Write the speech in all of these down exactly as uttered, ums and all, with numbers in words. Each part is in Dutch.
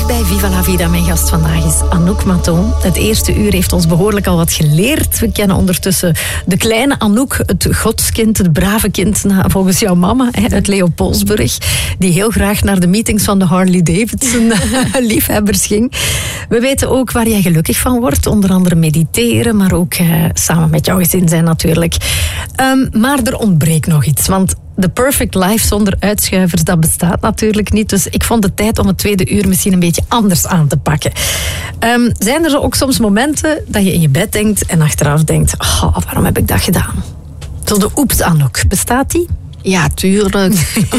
bij Viva la Vida. Mijn gast vandaag is Anouk Maton. Het eerste uur heeft ons behoorlijk al wat geleerd. We kennen ondertussen de kleine Anouk, het godskind, het brave kind, volgens jouw mama, uit Leopoldsburg, die heel graag naar de meetings van de Harley Davidson liefhebbers ging. We weten ook waar jij gelukkig van wordt. Onder andere mediteren, maar ook uh, samen met jouw gezin zijn natuurlijk. Um, maar er ontbreekt nog iets, want de perfect life zonder uitschuivers, dat bestaat natuurlijk niet. Dus ik vond het tijd om het tweede uur misschien een beetje anders aan te pakken. Um, zijn er ook soms momenten dat je in je bed denkt en achteraf denkt, oh, waarom heb ik dat gedaan? Zo de oeps Anouk, bestaat die? Ja, tuurlijk.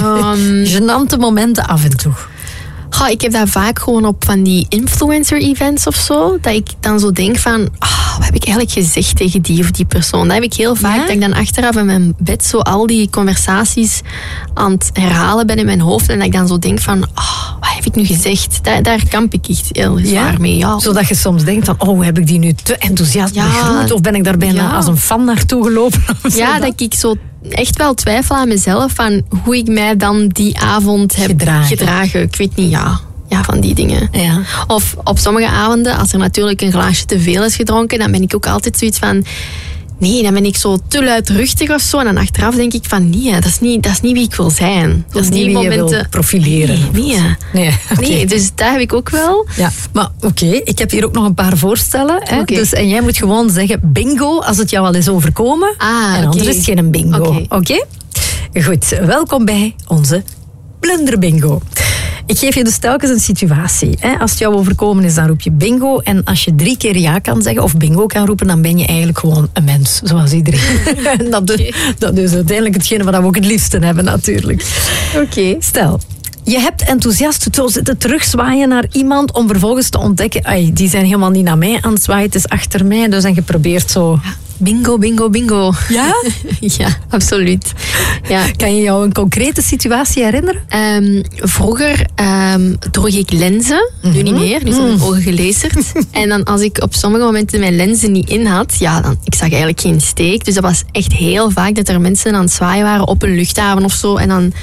um, Genante momenten af en toe. Goh, ik heb dat vaak gewoon op van die influencer-events of zo. Dat ik dan zo denk van, oh, wat heb ik eigenlijk gezegd tegen die of die persoon? Dat heb ik heel vaak, ja? Dat ik dan achteraf in mijn bed zo al die conversaties aan het herhalen ben in mijn hoofd. En dat ik dan zo denk van, oh, wat heb ik nu gezegd? Daar, daar kamp ik echt heel zwaar ja? mee. Ja. Zodat je soms denkt van, oh, heb ik die nu te enthousiast ja. begroet? Of ben ik daar bijna ja. als een fan naartoe gelopen? Ja, dat ik zo echt wel twijfel aan mezelf van hoe ik mij dan die avond heb gedragen. gedragen. Ik weet niet, ja. Ja, van die dingen. Ja. Of op sommige avonden, als er natuurlijk een glaasje te veel is gedronken, dan ben ik ook altijd zoiets van, nee, dan ben ik zo te luidruchtig of zo. En dan achteraf denk ik van, nee, dat is niet, dat is niet wie ik wil zijn. Dat is niet wie momenten... je wil profileren. Nee, nee. Nee, okay. nee, dus dat heb ik ook wel. Ja, maar oké, okay, ik heb hier ook nog een paar voorstellen. Hè? Okay. Dus, en jij moet gewoon zeggen bingo als het jou al is overkomen. Ah, en anders okay. is het geen bingo. Oké? Okay. Okay? Goed, welkom bij onze blunderbingo. Ik geef je dus telkens een situatie. Als het jou overkomen is, dan roep je bingo. En als je drie keer ja kan zeggen of bingo kan roepen, dan ben je eigenlijk gewoon een mens, zoals iedereen. dat, dus, dat is uiteindelijk hetgene wat we ook het liefste hebben, natuurlijk. Oké. Okay. Stel, je hebt enthousiast zo zitten terugzwaaien naar iemand om vervolgens te ontdekken, ay, die zijn helemaal niet naar mij aan het zwaaien, het is achter mij. Dus en je probeert zo... Ja. Bingo, bingo, bingo. Ja? Ja, absoluut. Ja. Kan je jou een concrete situatie herinneren? Um, vroeger um, droeg ik lenzen. Mm-hmm. Nu niet meer. Nu zijn mijn ogen gelezerd. En dan als ik op sommige momenten mijn lenzen niet in had, ja, dan ik zag eigenlijk geen steek. Dus dat was echt heel vaak dat er mensen aan het zwaaien waren op een luchthaven of zo. En dan,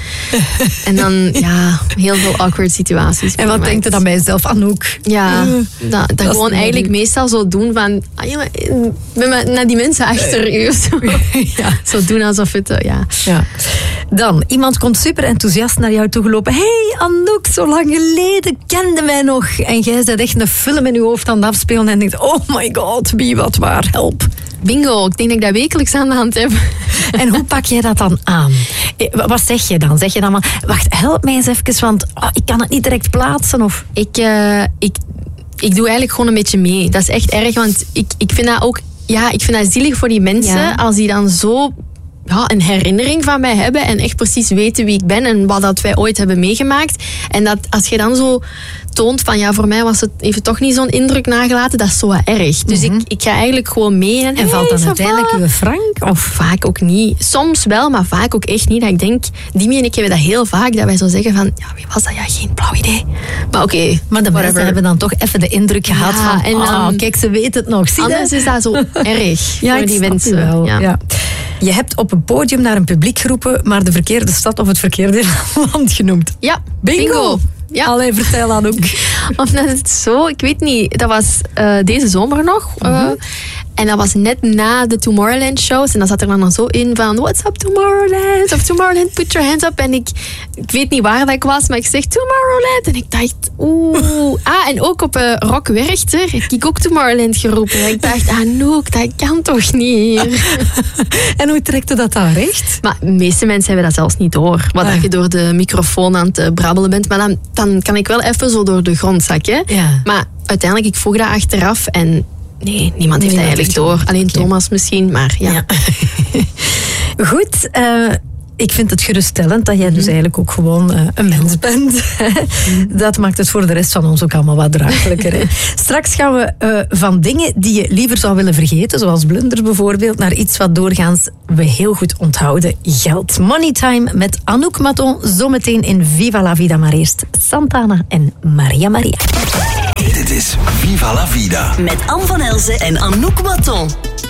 en dan ja, heel veel awkward situaties. En wat denkt je dan bij jezelf, Anouk? Ja, uh, dat, dat, dat gewoon eigenlijk nu. meestal zo doen van, ah, ja, maar, naar die mensen achter u. Zo, ja. zo doen alsof het, uh, ja. ja. Dan, iemand komt super enthousiast naar jou toe gelopen. Hey Anouk, zo lang geleden kende mij nog. En jij bent echt een film in je hoofd aan het afspelen en denkt, oh my god, wie wat waar, help. Bingo, ik denk dat ik dat wekelijks aan de hand heb. En hoe pak jij dat dan aan? Wat zeg je dan? Zeg je dan maar, wacht, help mij eens even, want oh, ik kan het niet direct plaatsen? Of? Ik, uh, ik, ik doe eigenlijk gewoon een beetje mee. Dat is echt erg, want ik, ik vind dat ook... Ja, ik vind dat zielig voor die mensen, ja. als die dan zo ja, een herinnering van mij hebben en echt precies weten wie ik ben en wat dat wij ooit hebben meegemaakt. En dat als je dan zo toont van, ja, voor mij was het even toch niet zo'n indruk nagelaten, dat is zo wat erg. Dus mm-hmm. ik, ik ga eigenlijk gewoon mee. En, en hey, valt dan uiteindelijk uw frank? Of vaak ook niet. Soms wel, maar vaak ook echt niet. Dat ik denk, Dimi en ik hebben dat heel vaak, dat wij zo zeggen van, ja, wie was dat? Ja, geen blauw idee. Maar oké, okay, maar de mensen hebben dan toch even de indruk gehad ja, van, en dan, oh, kijk, ze weet het nog. Zie anders je? Is dat zo erg ja, voor die mensen. Wel. Ja. Ja. Je hebt op een podium naar een publiek geroepen, maar de verkeerde stad of het verkeerde land genoemd. Ja, bingo! bingo. Ja. Allee, vertel aan ook. Of dat het zo, ik weet niet, dat was uh, deze zomer nog. Uh, mm-hmm. En dat was net na de Tomorrowland shows. En dan zat er dan zo in van, what's up Tomorrowland? Of Tomorrowland, put your hands up. En ik, ik weet niet waar dat ik was, maar ik zeg Tomorrowland. En ik dacht, oeh. Ah, en ook op uh, Rock Werchter heb ik ook Tomorrowland geroepen. En ik dacht, Anouk, dat kan toch niet? En hoe trekte dat dan recht? Maar de meeste mensen hebben dat zelfs niet door. Wat ah. dat je door de microfoon aan het uh, brabbelen bent. Maar dan, dan kan ik wel even zo door de grond zakken. Ja. Maar uiteindelijk, ik vroeg dat achteraf en... Nee, niemand heeft dat eigenlijk door. Alleen okay. Thomas misschien, maar ja. ja. Goed, uh, ik vind het geruststellend dat jij dus eigenlijk ook gewoon uh, een mens bent. Dat maakt het voor de rest van ons ook allemaal wat draaglijker. Hè? Straks gaan we uh, van dingen die je liever zou willen vergeten, zoals blunders bijvoorbeeld, naar iets wat doorgaans we heel goed onthouden. Geld. Money Time met Anouk Maton, zometeen in Viva la Vida. Maar eerst Santana en Maria Maria. Dit is Viva la Vida. Met Anne van Elzen en Anouk Maton.